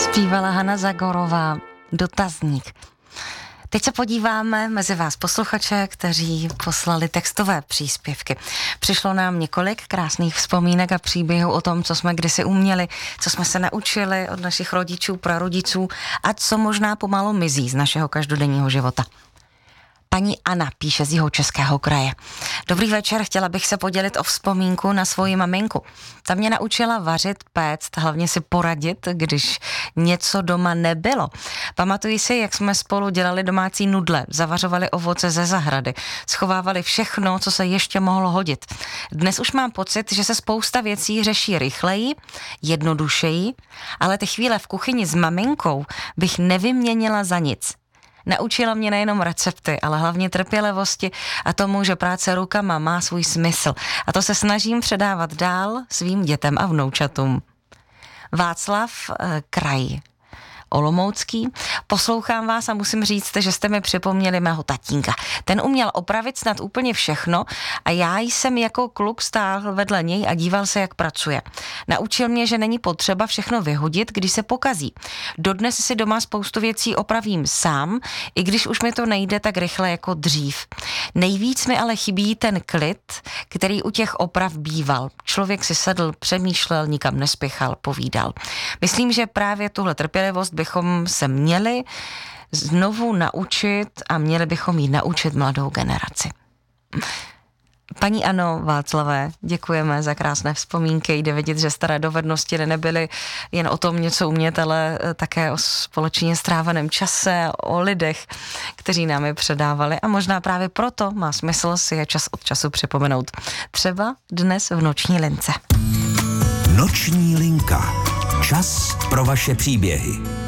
Zpívala Hana Zagorová, Dotazník. Teď se podíváme mezi vás posluchače, kteří poslali textové příspěvky. Přišlo nám několik krásných vzpomínek a příběhů o tom, co jsme kdysi uměli, co jsme se naučili od našich rodičů, prarodičů a co možná pomalu mizí z našeho každodenního života. Paní Anna píše z Jihočeského kraje. Dobrý večer, chtěla bych se podělit o vzpomínku na svoji maminku. Ta mě naučila vařit, péct, hlavně si poradit, když něco doma nebylo. Pamatuji si, jak jsme spolu dělali domácí nudle, zavařovali ovoce ze zahrady, schovávali všechno, co se ještě mohlo hodit. Dnes už mám pocit, že se spousta věcí řeší rychleji, jednodušeji, ale ty chvíle v kuchyni s maminkou bych nevyměnila za nic. Naučila mě nejenom recepty, ale hlavně trpělivosti a tomu, že práce rukama má svůj smysl. A to se snažím předávat dál svým dětem a vnoučatům. Václav, kraj Olomoucký. Poslouchám vás a musím říct, že jste mi připomněli mého tatínka. Ten uměl opravit snad úplně všechno a já jsem jako kluk stál vedle něj a díval se, jak pracuje. Naučil mě, že není potřeba všechno vyhodit, když se pokazí. Dodnes si doma spoustu věcí opravím sám, i když už mi to nejde tak rychle jako dřív. Nejvíc mi ale chybí ten klid, který u těch oprav býval. Člověk si sedl, přemýšlel, nikam nespěchal, povídal. Myslím, že právě tuhle trpělivost bychom se měli znovu naučit a měli bychom ji naučit mladou generaci. Paní Ano, Václavé, děkujeme za krásné vzpomínky. Jde vidět, že staré dovednosti nebyly jen o tom něco umět, ale také o společně stráveném čase, o lidech, kteří nám je předávali. A možná právě proto má smysl si je čas od času připomenout. Třeba dnes v Noční lince. Noční linka. Čas pro vaše příběhy.